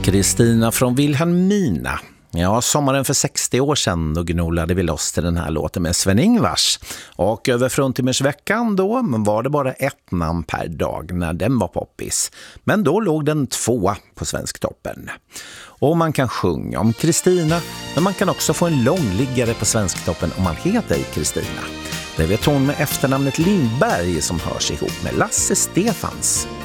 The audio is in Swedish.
Kristina från Vilhelmina. Ja, sommaren för 60 år sedan då gnolade vi loss till den här låten med Sven-Ingvars. Och över fruntimmersveckan då var det bara ett namn per dag när den var poppis. Men då låg den 2 på Svensktoppen. Och man kan sjunga om Kristina, men man kan också få en långliggare på Svensktoppen om man heter Kristina. Det vet hon med efternamnet Lindberg som hörs ihop med Lasse Stefans.